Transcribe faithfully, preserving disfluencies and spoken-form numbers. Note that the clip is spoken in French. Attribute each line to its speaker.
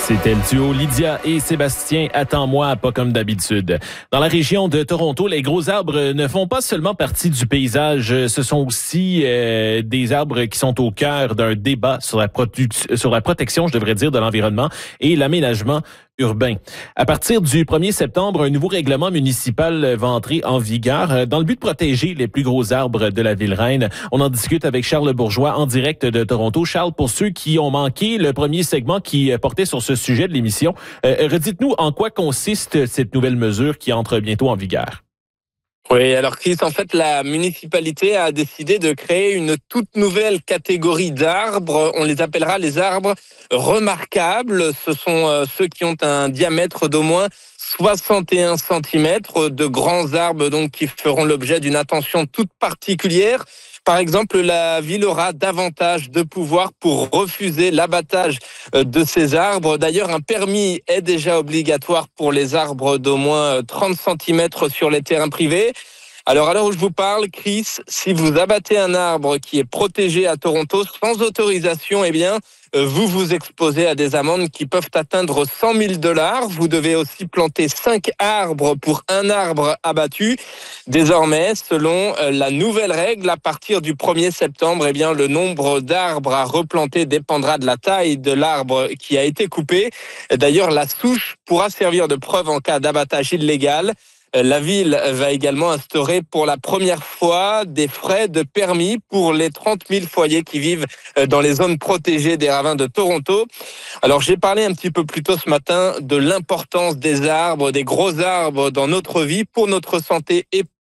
Speaker 1: C'était le duo Lydia et Sébastien, attends-moi, pas comme d'habitude. Dans la région de Toronto, les gros arbres ne font pas seulement partie du paysage, ce sont aussi euh, des arbres qui sont au cœur d'un débat sur la, produ- sur la protection, je devrais dire, de l'environnement et l'aménagement urbain. À partir du premier septembre, un nouveau règlement municipal va entrer en vigueur dans le but de protéger les plus gros arbres de la ville-reine. On en discute avec Charles Bourgeois en direct de Toronto. Charles, pour ceux qui ont manqué le premier segment qui portait sur ce sujet de l'émission, euh, redites-nous en quoi consiste cette nouvelle mesure qui entre bientôt en vigueur.
Speaker 2: Oui, alors Chris, en fait, la municipalité a décidé de créer une toute nouvelle catégorie d'arbres. On les appellera les arbres remarquables. Ce sont euh, ceux qui ont un diamètre d'au moins soixante et un centimètres, de grands arbres donc qui feront l'objet d'une attention toute particulière. Par exemple, la ville aura davantage de pouvoir pour refuser l'abattage de ces arbres. D'ailleurs, un permis est déjà obligatoire pour les arbres d'au moins trente centimètres sur les terrains privés. Alors, à l'heure où je vous parle, Chris, si vous abattez un arbre qui est protégé à Toronto sans autorisation, eh bien, vous vous exposez à des amendes qui peuvent atteindre cent mille dollars. Vous devez aussi planter cinq arbres pour un arbre abattu. Désormais, selon la nouvelle règle, à partir du premier septembre, eh bien, le nombre d'arbres à replanter dépendra de la taille de l'arbre qui a été coupé. D'ailleurs, la souche pourra servir de preuve en cas d'abattage illégal. La ville va également instaurer pour la première fois des frais de permis pour les trente mille foyers qui vivent dans les zones protégées des ravins de Toronto. Alors, j'ai parlé un petit peu plus tôt ce matin de l'importance des arbres, des gros arbres dans notre vie, pour notre santé et